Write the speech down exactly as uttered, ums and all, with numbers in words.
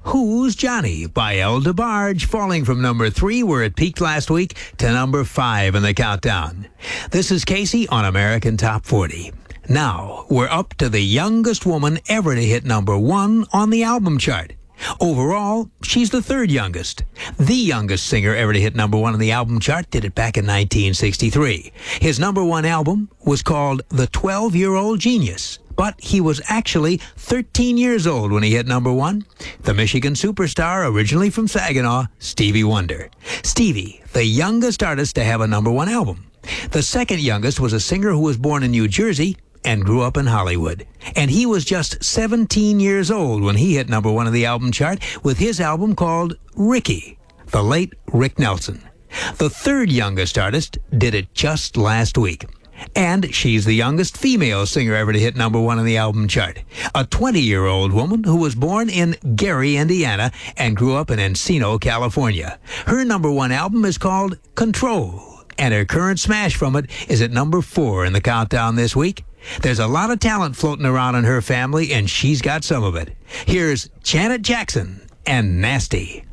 Who's Johnny by El DeBarge, falling from number three, where it peaked last week, to number five in the countdown. This is Casey on American Top forty. Now, we're up to the youngest woman ever to hit number one on the album chart. Overall, she's the third youngest. The youngest singer ever to hit number one on the album chart did it back in nineteen sixty-three. His number one album was called The twelve-Year-Old Genius, but he was actually thirteen years old when he hit number one. The Michigan superstar, originally from Saginaw, Stevie Wonder. Stevie, the youngest artist to have a number one album. The second youngest was a singer who was born in New Jersey and grew up in Hollywood. And he was just seventeen years old when he hit number one on the album chart with his album called Ricky, the late Rick Nelson. The third youngest artist did it just last week. And she's the youngest female singer ever to hit number one on the album chart. A twenty-year-old woman who was born in Gary, Indiana, and grew up in Encino, California. Her number one album is called Control, and her current smash from it is at number four in the countdown this week. There's a lot of talent floating around in her family, and she's got some of it. Here's Janet Jackson and Nasty.